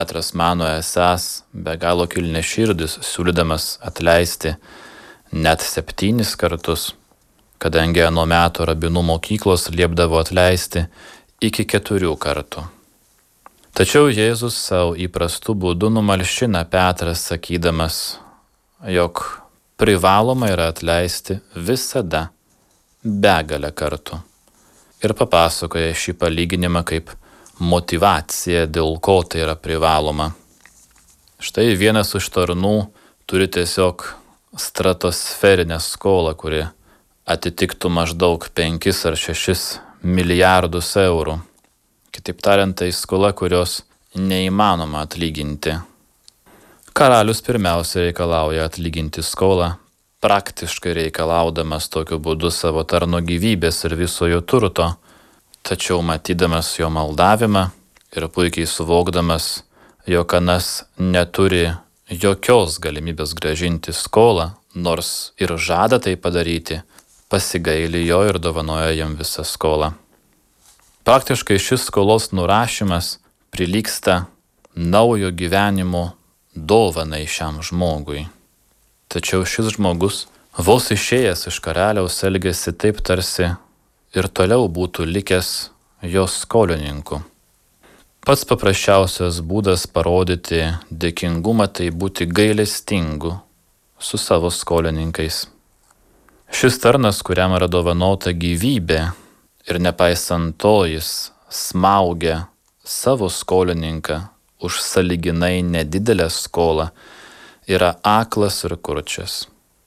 Petras mano esąs be galo kilniaširdis, siūlydamas atleisti net 7 kartus, kadangi ano meto rabinų mokyklos liepdavo atleisti iki 4 kartų. Tačiau Jėzus savo įprastų būdų numalšina Petrą, sakydamas, jog privaloma yra atleisti visada, begalę kartų. Ir papasakoja šį palyginimą kaip motyvacija, dėl ko tai yra privaloma. Štai vienas iš tarnų turi tiesiog stratosferinę skolą, kuri atitiktų maždaug 5 ar 6 milijardus eurų. Kitaip tariant, tai skola, kurios neįmanoma atlyginti. Karalius pirmiausia reikalauja atlyginti skolą, praktiškai reikalaudamas tokiu būdu savo tarno gyvybės ir viso jo turto, tačiau matydamas jo maldavimą ir puikiai suvokdamas, jog anas neturi jokios galimybės grąžinti skolą, nors ir žada tai padaryti, pasigaili jo ir dovanoja jam visą skolą. Praktiškai šis skolos nurašymas prilygsta naujo gyvenimo dovanai šiam žmogui. Tačiau šis žmogus, vos išėjęs iš karaliaus, elgėsi taip, tarsi ir toliau būtų likęs jos skolininku. Pats paprasčiausias būdas parodyti dėkingumą tai būti gailestingu su savo skolininkais. Šis tarnas, kuriam yra dovanota gyvybė ir nepaisant to jis smaugia savo skolininką už sąlyginai nedidelę skolą, yra aklas ir kurčias.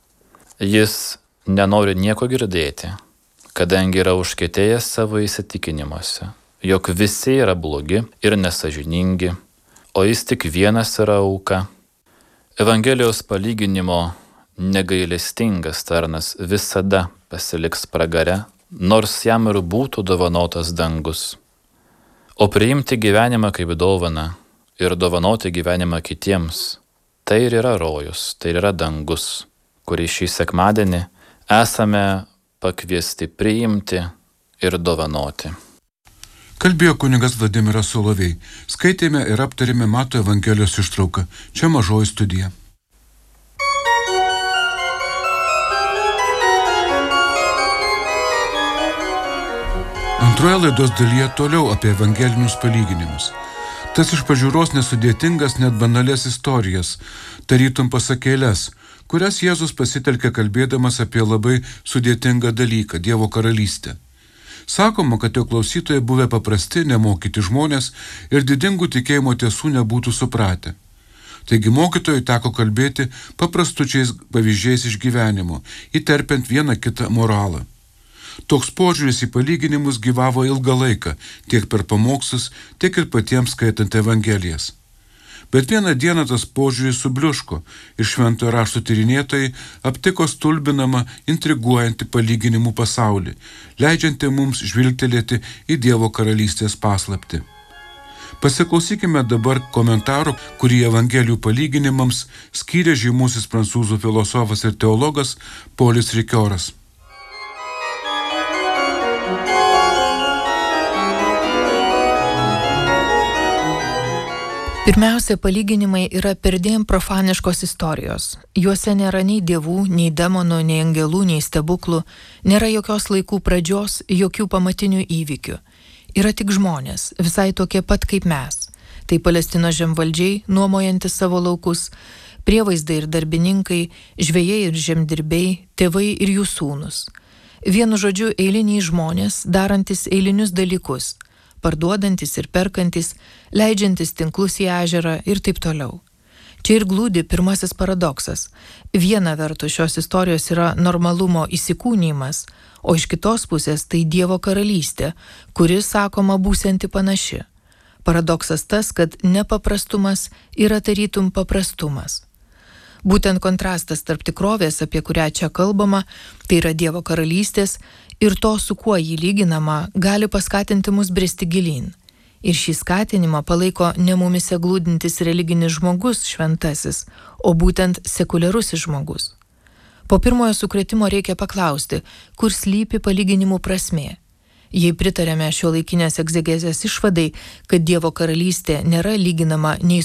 Jis nenori nieko girdėti, kadangi yra užkietėjęs savo įsitikinimuose, jog visi yra blogi ir nesąžiningi, o jis tik vienas yra auka. Evangelijos palyginimo negailestingas tarnas visada pasiliks pragare, nors jam ir būtų dovanotas dangus. O priimti gyvenimą kaip dovaną ir dovanoti gyvenimą kitiems, tai ir yra rojus, tai ir yra dangus, kurį šį sekmadienį esame pakviesti priimti ir dovanoti. Kalbėjo kunigas Vladimiras Solovej. Skaitėme ir aptarėme Mato Evangelijos ištrauką. Čia Mažoji studija. Antroje laidos dalyje toliau apie evangelinius palyginimus. Tas iš pažiūros nesudėtingas, net banalias istorijas, tarytum pasakėles, kurias Jėzus pasitelkė kalbėdamas apie labai sudėtingą dalyką – Dievo karalystę. Sakoma, kad jo klausytojai buvę paprasti, nemokyti žmonės ir didingų tikėjimo tiesų nebūtų supratę. Taigi mokytojui teko kalbėti paprastučiais pavyzdžiais iš gyvenimo, įterpiant vieną kitą moralą. Toks požiūris į palyginimus gyvavo ilgą laiką, tiek per pamokslus, tiek ir patiems skaitant Evangelijas. Bet vieną dieną tas požiūris subliuško ir šventojo rašto tyrinėtojai aptiko stulbinamą, intriguojantį palyginimų pasaulį, leidžiantį mums žvilgtelėti į Dievo karalystės paslaptį. Pasiklausykime dabar komentarų, kurį Evangelijų palyginimams skyrė žymusis prancūzų filosofas ir teologas Polis Rikioras. Pirmiausia, palyginimai yra perdėm profaniškos istorijos. Juose nėra nei dievų, nei demonų, nei angelų, nei stebuklų, nėra jokios laikų pradžios, jokių pamatinių įvykių. Yra tik žmonės, visai tokie pat kaip mes. Tai Palestinos žemvaldžiai, nuomojantis savo laukus, prievaizdai ir darbininkai, žvejai ir žemdirbiai, tėvai ir jų sūnus. Vienu žodžiu, eiliniai žmonės, darantis eilinius dalykus, parduodantis ir perkantis, leidžiantis tinklus į ežerą ir taip toliau. Čia ir glūdi pirmasis paradoksas. Viena vertus šios istorijos yra normalumo įsikūnijimas, o iš kitos pusės tai Dievo karalystė, kuri, sakoma, būsianti panaši. Paradoksas tas, kad nepaprastumas yra tarytum paprastumas. Būtent kontrastas tarp tikrovės, apie kurią čia kalbama, tai yra Dievo karalystės, ir to, su kuo jį lyginama, gali paskatinti mus bristi gilyn. Ir šį skatinimą palaiko ne mumise glūdintis religinis žmogus šventasis, o būtent sekuliarusis žmogus. Po pirmojo sukrėtimo reikia paklausti, kur slypi palyginimų prasmė. Jei pritarėme šiuolaikinės egzegezės išvadai, kad Dievo karalystė nėra lyginama nei